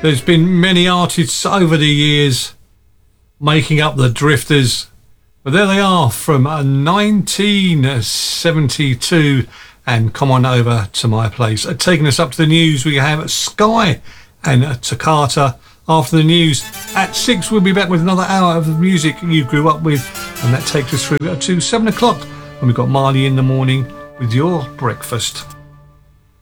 There's been many artists over the years making up the Drifters, but there they are from 1972 and Come On Over to My Place. Taking us up to the news, we have Sky and Toccata. After the news at 6, we'll be back with another hour of the music you grew up with, and that takes us through to 7 o'clock when we've got Marley in the morning with Your Breakfast.